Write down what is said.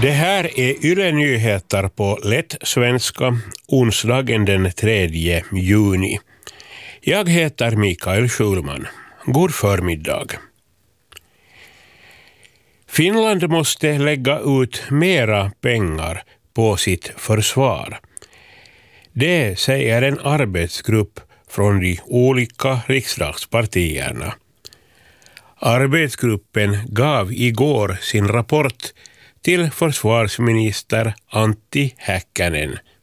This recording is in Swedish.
Det här är Yle Nyheter på lätt svenska, onsdagen den 3 juni. Jag heter Mikael Schulman. God förmiddag. Finland måste lägga ut mera pengar på sitt försvar. Det säger en arbetsgrupp från de olika riksdagspartierna. Arbetsgruppen gav igår sin rapport till försvarsminister Antti Häkkänen